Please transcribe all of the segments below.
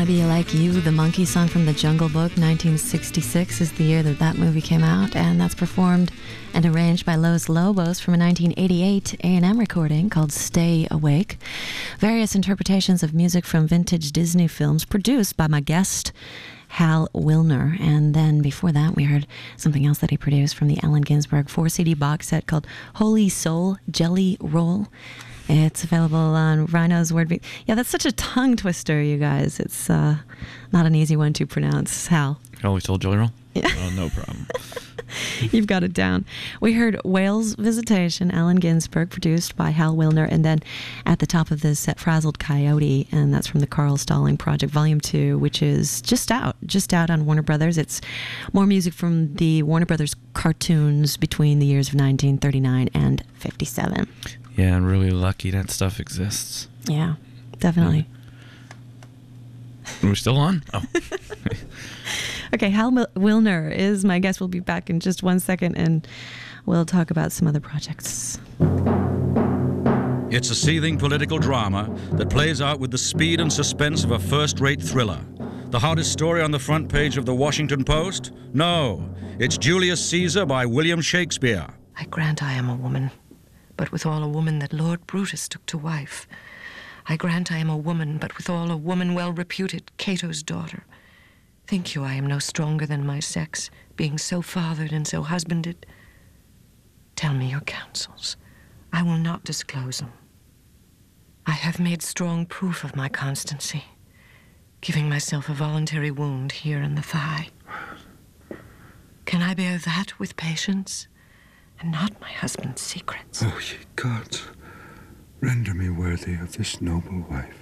Be Like You, the Monkey song from The Jungle Book. 1966 is the year that that movie came out, and that's performed and arranged by Los Lobos from a 1988 A&M recording called Stay Awake. Various interpretations of music from vintage Disney films produced by my guest, Hal Wilner. And then before that, we heard something else that he produced from the Allen Ginsberg 4-CD box set called Holy Soul Jelly Roll. It's available on Rhino's Word. Yeah, that's such a tongue twister, you guys. It's not an easy one to pronounce. Hal. Holy Soul Jelly Roll? Yeah. Oh, no problem. You've got it down. We heard Whale's Visitation, Allen Ginsberg, produced by Hal Wilner, and then at the top of this set, Frazzled Coyote, and that's from the Carl Stalling Project, Volume 2, which is just out on Warner Brothers. It's more music from the Warner Brothers cartoons between the years of 1939 and 57. Yeah, I'm really lucky that stuff exists. Yeah, definitely. Are we still on? Oh. Okay, Hal Wilner is my guest. We'll be back in just 1 second, and we'll talk about some other projects. It's a seething political drama that plays out with the speed and suspense of a first-rate thriller. The hottest story on the front page of the Washington Post? No, it's Julius Caesar by William Shakespeare. I grant I am a woman, but withal a woman that Lord Brutus took to wife. I grant I am a woman, but withal a woman well reputed, Cato's daughter. Think you I am no stronger than my sex, being so fathered and so husbanded? Tell me your counsels. I will not disclose them. I have made strong proof of my constancy, giving myself a voluntary wound here in the thigh. Can I bear that with patience, and not my husband's secrets? Oh, ye gods, render me worthy of this noble wife.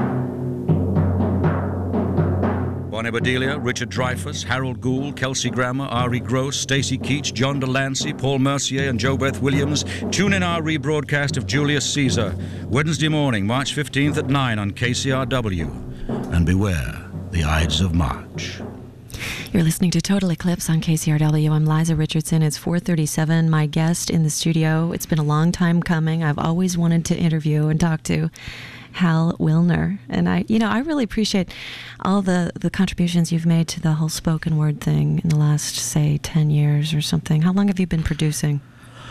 Bonnie Bedelia, Richard Dreyfuss, Harold Gould, Kelsey Grammer, Ari Gross, Stacey Keach, John Delancey, Paul Mercier, and Jo Beth Williams. Tune in our rebroadcast of Julius Caesar, Wednesday morning, March 15th at 9 on KCRW. And beware the Ides of March. You're listening to Total Eclipse on KCRW. I'm Liza Richardson. It's 4:37. My guest in the studio, it's been a long time coming. I've always wanted to interview and talk to Hal Wilner. And I really appreciate all the contributions you've made to the whole spoken word thing in the last, say, 10 years or something. How long have you been producing?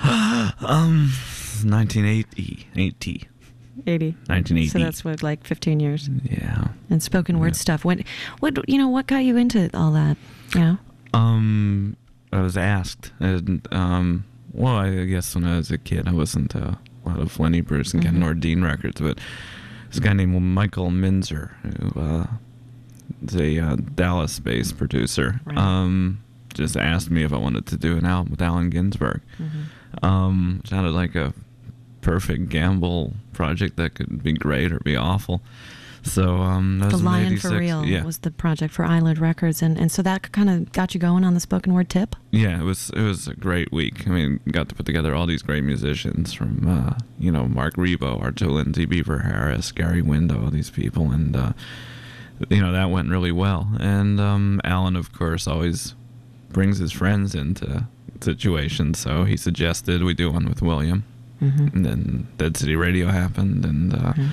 1980. 1980. So that's what, like 15 years? Yeah. And spoken word stuff. What got you into all that? You know? I was asked. And, I guess when I was a kid, I listened to a lot of Lenny Bruce and Ken Nordine records, but there's a guy named Michael Minzer, who is a Dallas-based producer. Right. Just asked me if I wanted to do an album with Allen Ginsberg. Sounded like a perfect gamble project that could be great or be awful. So that The was Lion 86. for Real Yeah. was the project for Eyelid Records, and so that kind of got you going on the spoken word tip? Yeah, it was a great week. I mean, got to put together all these great musicians from Mark Rebo, Arto Lindsay, Beaver Harris, Gary Window, all these people, and that went really well. And Alan, of course, always brings his friends into situations, so he suggested we do one with William. And then Dead City Radio happened, and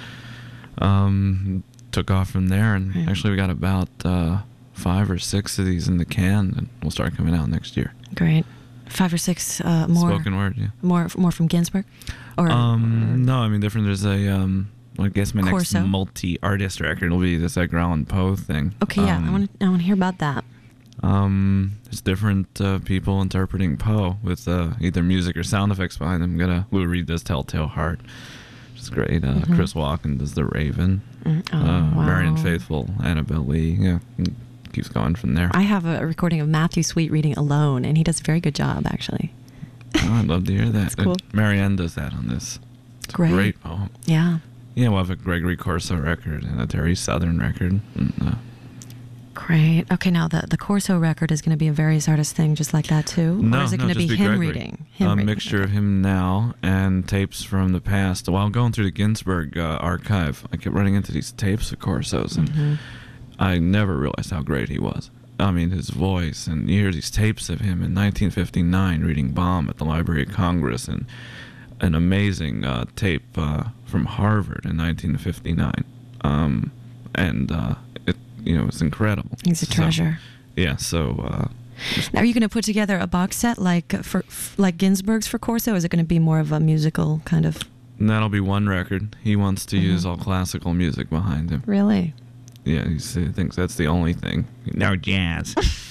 took off from there. And actually, we got about 5 or 6 of these in the can, and we'll start coming out next year. Great. 5 or 6 more spoken word, yeah. More from Ginsberg, or no, I mean different. There's a I guess my Corso? next multi-artist record will be this Edgar Allan Poe thing. Okay, yeah, I want to hear about that. There's different people interpreting Poe with either music or sound effects behind them. Lou Reed does Telltale Heart, which is great. Chris Walken does The Raven. Wow. Marion Faithfull, Annabelle Lee. Yeah, keeps going from there. I have a recording of Matthew Sweet reading Alone, and he does a very good job, actually. Oh, I'd love to hear that. That's cool. Marianne does that on this. It's Great. a great poem. Yeah. Yeah, we'll have a Gregory Corso record and a Terry Southern record. And, Great. Okay, now the Corso record is going to be a various artist thing just like that too? No, or is it going to just be him Gregory. reading? A mixture of him now and tapes from the past. While going through the Ginsberg archive, I kept running into these tapes of Corso's, and I never realized how great he was. I mean, his voice, and you hear these tapes of him in 1959 reading Baum at the Library of Congress, and an amazing tape from Harvard in 1959. it's incredible. He's a treasure. Yeah, so Now, are you going to put together a box set like Ginsberg's for Corso? Or is it going to be more of a musical kind of? that'll be one record. He wants to use all classical music behind him. Really? Yeah, he thinks that's the only thing. No jazz.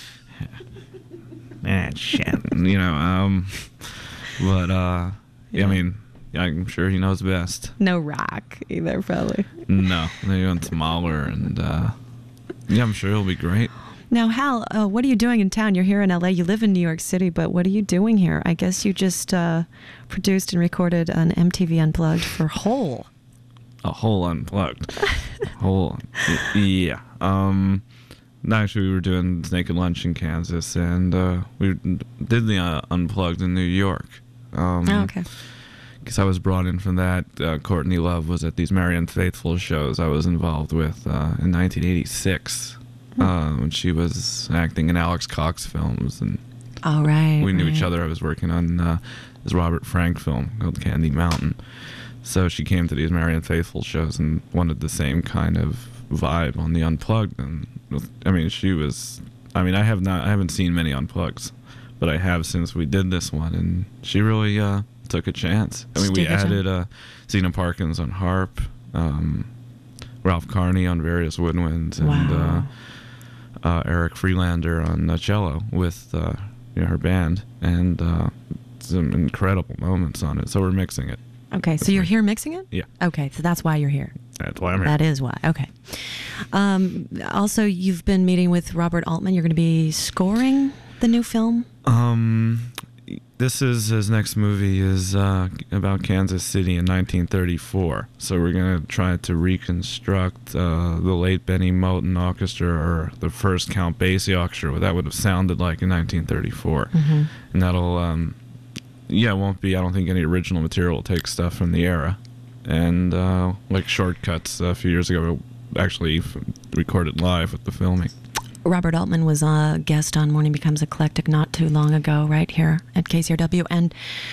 Shit. But I mean, I'm sure he knows best. No rock either, probably. No, they went smaller, and I'm sure he'll be great. Now, Hal, what are you doing in town? You're here in LA. You live in New York City, but what are you doing here? I guess you just produced and recorded an MTV Unplugged for Hole. A Hole Unplugged. Hole. Yeah. Actually, we were doing Naked Lunch in Kansas, and we did the Unplugged in New York. Okay. Because I was brought in from that. Courtney Love was at these Marianne Faithfull shows I was involved with in 1986 when she was acting in Alex Cox films. And we knew each other. I was working on this Robert Frank film called Candy Mountain. So she came to these Marianne Faithfull shows and wanted the same kind of vibe on the Unplugged. And I mean, I haven't seen many Unplugs, but I have since we did this one, and she really took a chance. I mean, we added Zena Parkins on harp, Ralph Carney on various woodwinds, and Eric Freelander on cello with her band, and some incredible moments on it. So we're mixing it. Okay, so you're here mixing it? Yeah. Okay, so that's why you're here. That's why I'm here. That is why. Okay. Also, you've been meeting with Robert Altman. You're going to be scoring the new film? His next movie is about Kansas City in 1934. So we're going to try to reconstruct the late Benny Moten orchestra, or the first Count Basie orchestra, what that would have sounded like in 1934. Mm-hmm. And that'll, it won't be, I don't think any original material will take stuff from the era. And like Shortcuts a few years ago, we actually recorded live with the filming. Robert Altman was a guest on Morning Becomes Eclectic not too long ago, right here at KCRW, and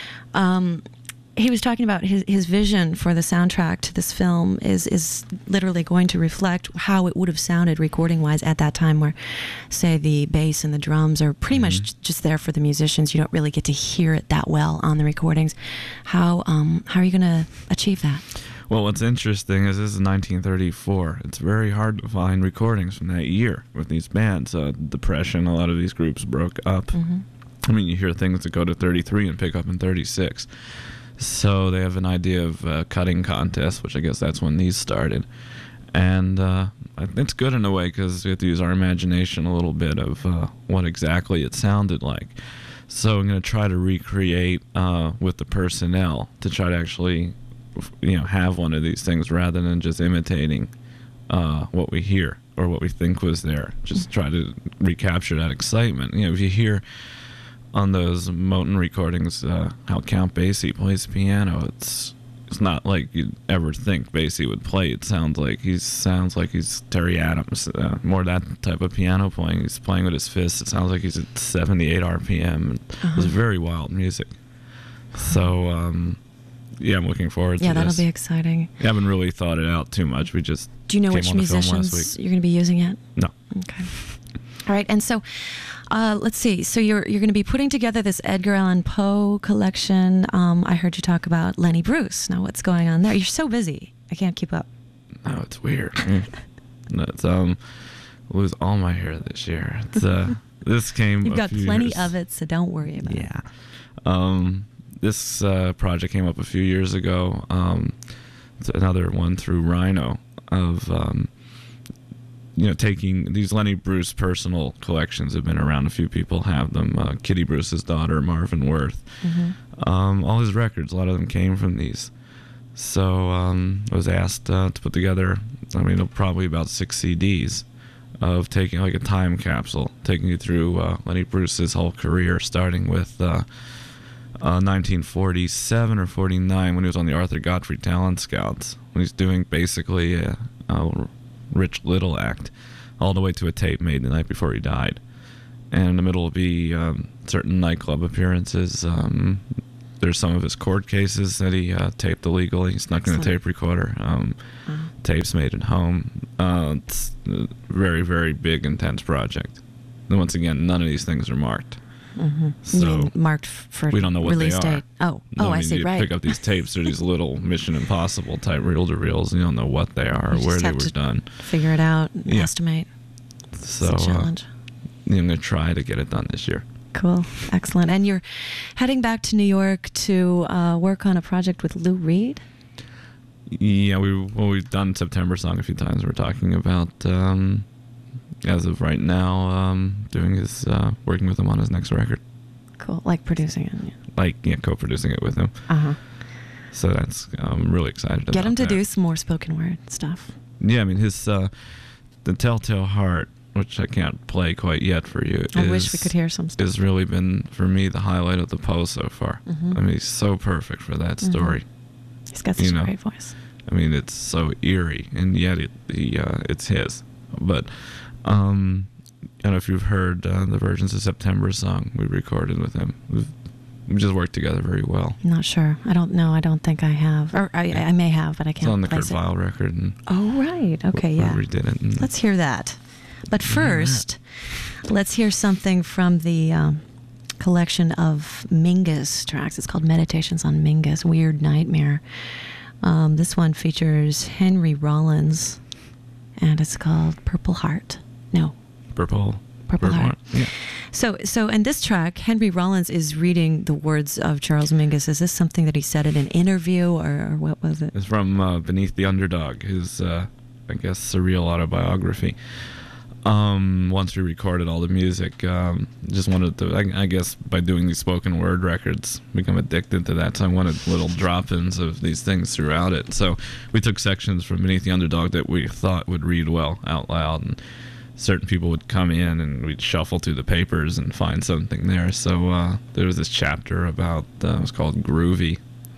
he was talking about his vision for the soundtrack to this film is literally going to reflect how it would have sounded recording-wise at that time, where, say, the bass and the drums are pretty much just there for the musicians. You don't really get to hear it that well on the recordings. How are you going to achieve that? Well, what's interesting is this is 1934. It's very hard to find recordings from that year with these bands. Depression, a lot of these groups broke up. Mm-hmm. I mean, you hear things that go to 33 and pick up in 36. So they have an idea of a cutting contest, which I guess that's when these started. And it's good in a way because we have to use our imagination a little bit of what exactly it sounded like. So I'm going to try to recreate with the personnel to try to actually have one of these things rather than just imitating what we hear or what we think was there. Just try to recapture that excitement. If you hear on those Moten recordings how Count Basie plays piano, it's not like you'd ever think Basie would play. It sounds like he's Terry Adams, more that type of piano playing. He's playing with his fists. It sounds like he's at 78 RPM. It's very wild music. So I'm looking forward to this. Yeah, that'll be exciting. I haven't really thought it out too much. We just Do you know which musicians you're going to be using yet? No. Okay. All right, and so let's see. So you're going to be putting together this Edgar Allan Poe collection. I heard you talk about Lenny Bruce. Now, what's going on there? You're so busy. I can't keep up. No, it's weird. It's lose all my hair this year. It's this came. You've got plenty of it, so don't worry about it. Yeah. This project came up a few years ago. It's another one through Rhino of taking these Lenny Bruce personal collections have been around. A few people have them. Kitty Bruce's daughter, Marvin Worth. Mm-hmm. All his records, a lot of them came from these. So I was asked to put together, probably about 6 CDs of taking like a time capsule, taking you through Lenny Bruce's whole career, starting with 1947 or 49 when he was on the Arthur Godfrey Talent Scouts, when he's doing basically a Rich Little act, all the way to a tape made the night before he died. And in the middle will be certain nightclub appearances. There's some of his court cases that he taped illegally. He snuck in a tape recorder. tapes made at home. It's a very, very big, intense project. And once again, none of these things are marked. Mm-hmm. So marked for we don't know what release they are. date. Oh, No, I see. you Right. pick up these tapes. They're these little Mission Impossible type reel-to-reels. You don't know what they are or You where just they have were to done. Figure it out. Yeah. Estimate. So It's a challenge. I'm going to try to get it done this year. Cool. Excellent. And you're heading back to New York to work on a project with Lou Reed? Yeah, we've done September Song a few times. We're talking about, as of right now, doing his working with him on his next record. Cool. Like producing it. Yeah. Like, yeah, co-producing it with him. Uh-huh. So that's I'm really excited about Get him to that. do some more spoken word stuff. Yeah, I mean his The Telltale Heart, which I can't play quite yet for you. I wish we could hear some stuff. Has really been for me the highlight of the Post so far. Mhm. I mean, he's so perfect for that story. He's got such a great voice. I mean, it's so eerie, and yet it's his. But I don't know if you've heard the versions of September Song we recorded with him. We just worked together very well. I'm not sure. I don't know. I don't think I have. Or I may have, but I can't It's on the Kurt place it. Vile record. And Oh, right. Okay, yeah. We redid it. And Let's hear that. But first, let's hear something from the collection of Mingus tracks. It's called Meditations on Mingus, Weird Nightmare. This one features Henry Rollins, and it's called Purple Heart. No. Purple Heart. Yeah. So in this track, Henry Rollins is reading the words of Charles Mingus. Is this something that he said in an interview, or what was it? It's from Beneath the Underdog, his, I guess, surreal autobiography. Once we recorded all the music, just wanted to, I guess, by doing these spoken word records, become addicted to that. So I wanted little drop-ins of these things throughout it. So we took sections from Beneath the Underdog that we thought would read well out loud, and certain people would come in and we'd shuffle through the papers and find something there. So there was this chapter about, it was called Groovy,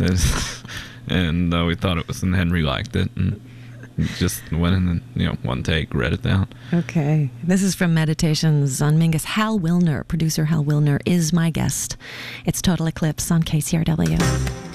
and we thought it was, and Henry liked it, and just went in and, one take, read it down. Okay. This is from Meditations on Mingus. Hal Wilner, producer Hal Wilner, is my guest. It's Total Eclipse on KCRW.